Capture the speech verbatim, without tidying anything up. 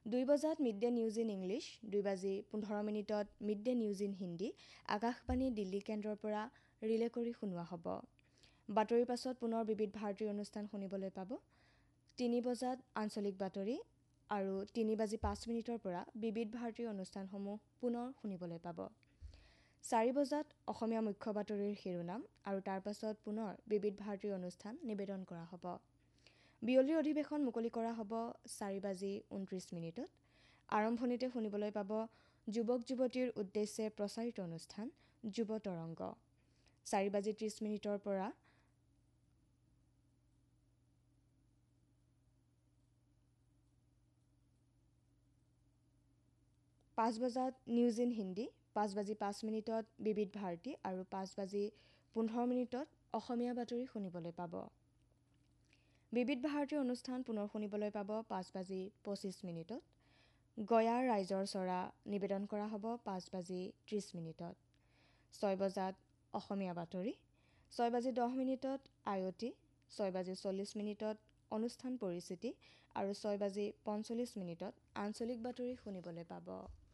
দুই বজাত mid day news in English, দুই বাজি পোন্ধৰ মিনিটত mid day news in Hindi Akashvani Delhi কেন্দ্ৰৰ পৰা ৰিলে কৰি শুনোৱা হ'ব। বাতৰিৰ পাছত পুনৰ বিবিধ ভাৰতীৰ অনুষ্ঠান শুনিবলৈ পাব। তিনি বজাত আঞ্চলিক বাতৰি আৰু তিনি বাজি পাঁচ মিনিটৰ পৰা বিবিধ ভাৰতীৰ অনুষ্ঠানসমূহ পুনৰ শুনিবলৈ পাব। চাৰি বজাত অসমীয়া মুখ্য বাতৰিৰ শিৰোনাম আৰু তাৰ পাছত পুনৰ বিবিধ ভাৰতীৰ অনুষ্ঠান নিবেদন কৰা হ'ব। বিয়লিৰ অধিৱেশন মুকলি কৰা হ'ব চাৰি বাজি ঊনত্ৰিছ মিনিটত। আৰম্ভণিতে শুনিবলৈ পাব যুৱক যুৱতীৰ উদ্দেশ্যে প্ৰচাৰিত অনুষ্ঠান যুৱ তৰংগ। চাৰি বাজি ত্ৰিছ মিনিটৰ পৰা পাঁচ বজাত নিউজ ইন হিন্দী, পাঁচ বাজি পাঁচ মিনিটত বিবিধ ভাৰতী আৰু পাঁচ বাজি পোন্ধৰ মিনিটত অসমীয়া বাতৰি শুনিবলৈ পাব। বিবিধ ভাৰতীৰ অনুষ্ঠান পুনৰ শুনিবলৈ পাব পাঁচ বাজি পঁচিছ মিনিটত। গয়াৰ ৰাইজৰ চৰা নিবেদন কৰা হ'ব পাঁচ বাজি ত্ৰিছ মিনিটত। ছয় বজাত অসমীয়া বাতৰি, ছয় বাজি দহ মিনিটত আয়তি, ছয় বাজি চল্লিছ মিনিটত অনুষ্ঠান পৰিচিতি আৰু ছয় বাজি পঞ্চল্লিছ মিনিটত আঞ্চলিক বাতৰি শুনিবলৈ পাব।